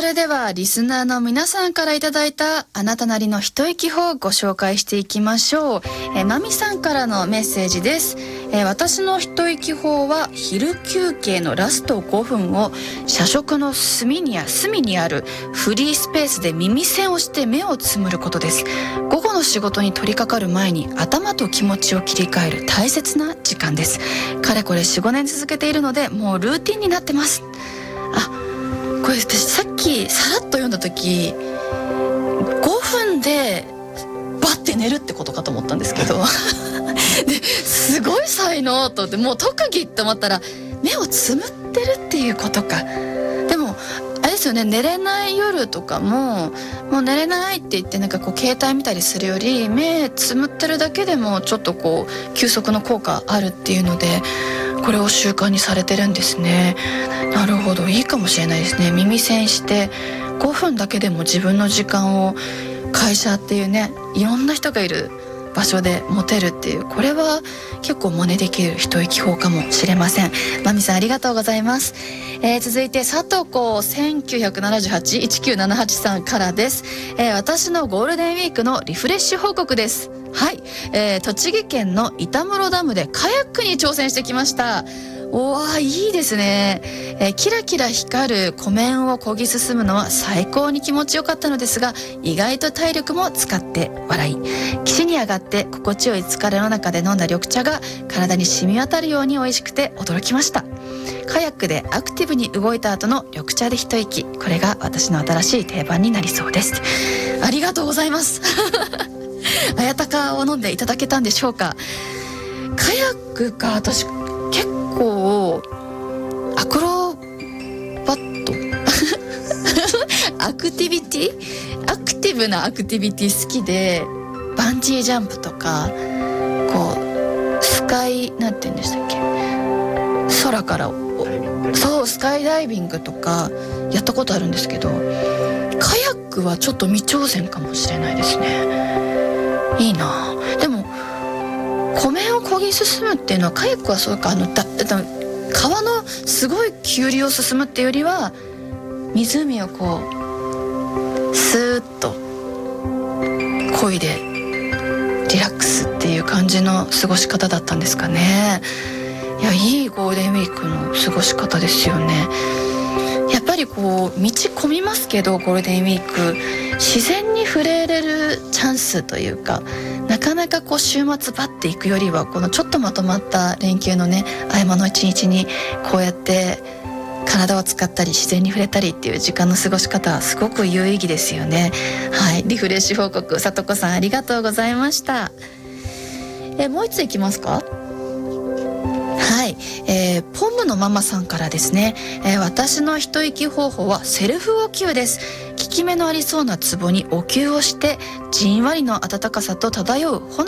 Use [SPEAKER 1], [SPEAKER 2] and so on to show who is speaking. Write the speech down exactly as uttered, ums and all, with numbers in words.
[SPEAKER 1] それではリスナーの皆さんからいただいたあなたなりの一息法をご紹介していきましょう。えー、まみさんからのメッセージです。えー、私の一息法は昼休憩のラストごふんを社食の隅にあ隅にあるフリースペースで耳栓をして目をつむることです。午後の仕事に取り掛かる前に頭と気持ちを切り替える大切な時間です。かれこれ よん,ご 年続けているのでもうルーティンになってます。あ、これ私さっきさらっと読んだ時ごふんでバッて寝るってことかと思ったんですけどですごい才能と思って、もう特技って思ったら目をつむってるっていうことか。でもあれですよね、寝れない夜とかももう寝れないって言ってなんかこう携帯見たりするより目つむってるだけでもちょっとこう休息の効果あるっていうので、これを習慣にされてるんですね。なるほど、いいかもしれないですね。耳栓してごふんだけでも自分の時間を会社っていうね、いろんな人がいる場所で持てるっていう、これは結構真似できる一息法かもしれません。まみさんありがとうございます。えー、続いて佐藤子せんきゅうひゃくななじゅうはち いちきゅうななはちさんからです。えー、私のゴールデンウィークのリフレッシュ報告です。はい、えー、栃木県の板室ダムでカヤックに挑戦してきました。おー、いいですね。えー、キラキラ光る湖面を漕ぎ進むのは最高に気持ちよかったのですが、意外と体力も使って笑い、岸に上がって心地よい疲れの中で飲んだ緑茶が体に染み渡るように美味しくて驚きました。カヤックでアクティブに動いた後の緑茶で一息、これが私の新しい定番になりそうです。ありがとうございますあやたかを飲んでいただけたんでしょうか。カヤックか、私結構アクロバットアクティビティアクティブなアクティビティ好きで、バンジージャンプとかこうスカイなんて言うんでしたっけ、空からそうスカイダイビングとかやったことあるんですけど、カヤックはちょっと未挑戦かもしれないですね。いいな。でも湖面を漕ぎ進むっていうのは、カヤックはそうか、あのだだ川のすごい急流を進むっていうよりは湖をこうスーッと漕いでリラックスっていう感じの過ごし方だったんですかね。いや、いいゴールデンウィークの過ごし方ですよね。やっぱりこう道混みますけど、ゴールデンウィーク自然に触れれるチャンスというか、なかなかこう週末バッて行くよりは、このちょっとまとまった連休のね合間の一日にこうやって体を使ったり自然に触れたりっていう時間の過ごし方はすごく有意義ですよね。はい、リフレッシュ報告、さとこさんありがとうございました。えもう一ついきますか。はい、えー、ポムのママさんからですね、えー、私の一息方法はセルフお灸です。効き目のありそうなツボにお灸をして、じんわりの温かさと漂うほの